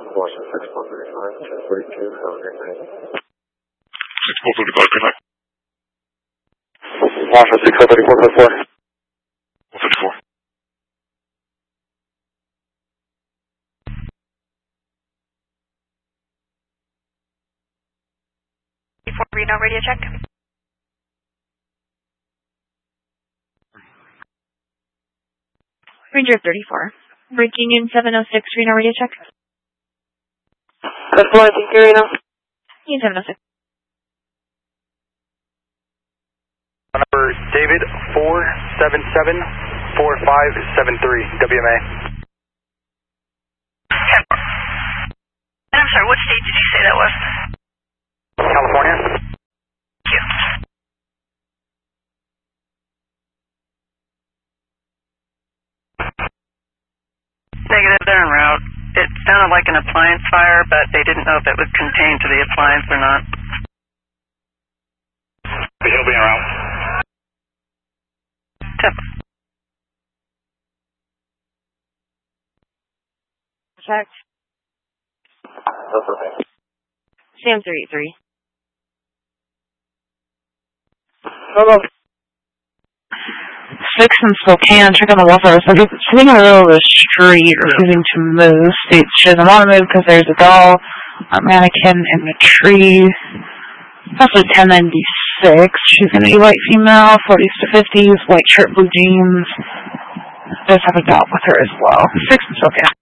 Washington 6135, 1042, have a great night. 6435, good night. Washington 6434. 154. Reno radio check. Ranger 34. Breaking in 706 Reno radio check. Good morning, thank you, Reno. In 706. Number David 477-4573, WMA. I'm sorry, what state did you say that was? California. Thank you. Negative, they're en route. It sounded like an appliance fire, but they didn't know if it was contained to the appliance or not. He'll be en route. Tip. Check. Sam 383. Hello. 6 in Spokane, check on the welfare. So it's sitting in the middle of the street, refusing to move. States she doesn't want to move because there's a doll, a mannequin in the tree. Possibly 1096. She's going to be white female, 40s to 50s, white shirt, blue jeans. Does have a doll with her as well. 6 in Spokane.